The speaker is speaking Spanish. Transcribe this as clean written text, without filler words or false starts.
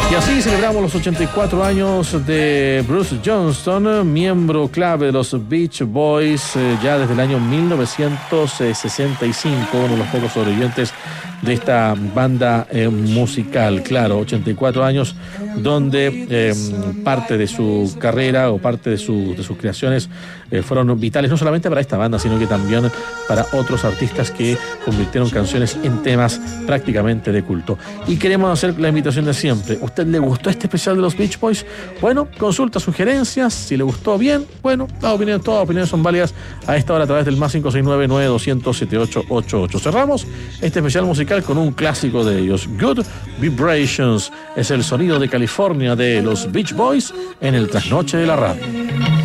Y así celebramos los 84 años de Bruce Johnston, miembro clave de los Beach Boys, ya desde el año 1965, uno de los pocos sobrevivientes de esta banda musical. Claro, 84 años donde parte de su carrera o parte de sus creaciones fueron vitales, no solamente para esta banda, sino que también para otros artistas que convirtieron canciones en temas prácticamente de culto. Y queremos hacer la invitación de siempre. ¿Usted le gustó este especial de los Beach Boys? Bueno, consulta sugerencias. Si le gustó, bien. Bueno, todas opiniones son válidas a esta hora a través del más 569-9200-7888. Cerramos este especial musical con un clásico de ellos. Good Vibrations es el sonido de California de los Beach Boys en el trasnoche de la radio.